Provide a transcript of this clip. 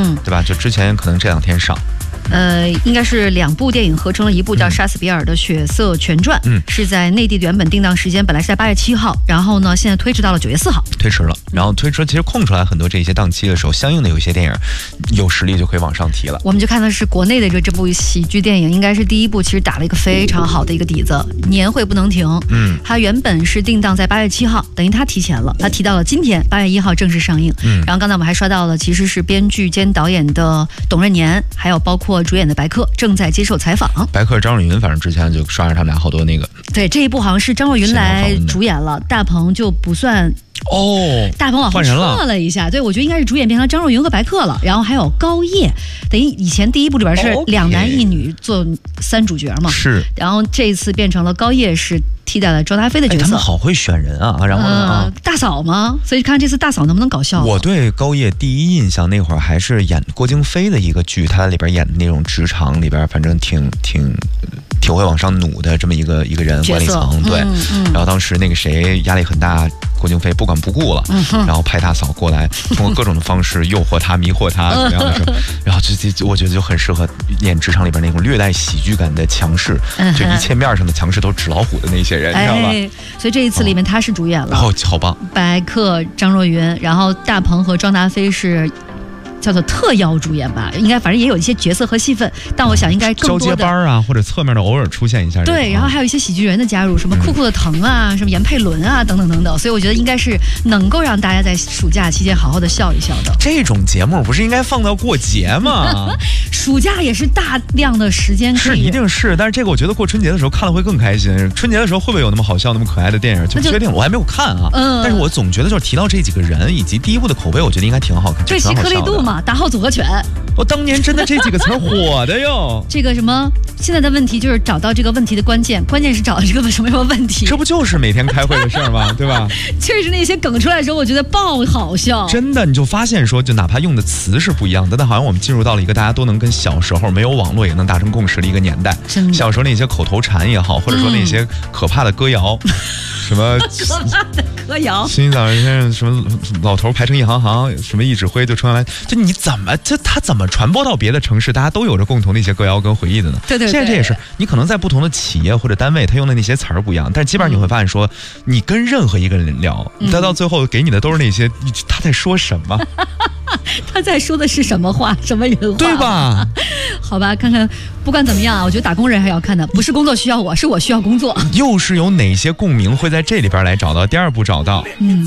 对吧？就之前可能这2天上。 应该是2部电影合成了一部叫《杀死比尔的血色全传》，是在内地的原本定档时间本来是在8月7号，然后呢现在推迟到了9月4号， 推迟了。然后推迟其实空出来很多这些档期的时候，相应的有一些电影有实力就可以往上提了。 我们就看的是国内的这部喜剧电影，应该是第一部，其实打了一个非常好的一个底子，年会不能停。它原本是定档在8月7号，等于它提前了，它提到了今天8月1号正式上映。然后刚才我们还刷到了，其实是编剧兼导演的董润年，还有包括主演的白客正在接受采访。 白客张若昀，反正之前就刷着他们俩好多那个。 对，这一部好像是张若昀来主演了，大鹏就不算。大鹏往后撤了一下，对，我觉得应该是主演变成张若昀和白客了，然后还有高叶，等于以前第一部里边是2男1女做3主角嘛， 是， 然后这一次变成了高叶是替代了庄达菲的角色。 他们好会选人啊，然后呢， 大嫂嘛，所以看这次大嫂能不能搞笑。 我对高叶第一印象那会儿还是演郭京飞的一个剧，他在里边演的那种职场里边，反正挺会往上努的这么一个人，管理层，对。然后当时那个谁压力很大，郭京飞不管不顾了，然后派大嫂过来，通过各种的方式诱惑他、迷惑他，怎么样的时候，然后这我觉得就很适合演职场里边那种略带喜剧感的强势，就一切面上的强势都纸老虎的那些人，你知道吧？ 所以这一次里面他是主演了， 好棒。 白客、张若昀，然后大鹏和庄达菲是叫做特邀主演吧，应该反正也有一些角色和戏份，但我想应该更多的交接班啊，或者侧面的偶尔出现一下。 对，然后还有一些喜剧人的加入，什么酷酷的疼啊，什么严佩伦啊，等等等等，所以我觉得应该是能够让大家在暑假期间好好的笑一笑的。 这种节目不是应该放到过节吗？ 暑假也是大量的时间， 是一定是，但是这个我觉得过春节的时候看了会更开心。春节的时候会不会有那么好笑、那么可爱的电影？就不确定，我还没有看啊。但是我总觉得就是提到这几个人以及第一部的口碑，我觉得应该挺好看， 对，齐颗粒度嘛，打好组合拳。 我当年真的这几个词火的哟。 这个什么，现在的问题就是找到这个问题的关键是找到这个什么问题。 这不就是每天开会的事儿吗？对吧？ 确实那些梗出来的时候，我觉得爆好笑。 真的，你就发现说，就哪怕用的词是不一样的，但好像我们进入到了一个大家都能跟小时候没有网络也能达成共识的一个年代。小时候那些口头禅也好，或者说那些可怕的歌谣，什么可怕的歌谣， 新早先生什么老头排成一行行，什么一指挥就冲上来，就你怎么他怎么传播到别的城市，大家都有着共同的一些歌谣跟回忆的呢？ 对。 现在这也是，你可能在不同的企业或者单位，他用的那些词儿不一样，但是基本上你会发现说，你跟任何一个人聊，他到最后给你的都是那些他在说什么。 他在说的是什么话，什么人话， 对吧？ 好吧，看看，不管怎么样啊，我觉得打工人还要看的，不是工作需要我，是我需要工作。 又是有哪些共鸣会在这里边来找到？第2部找到。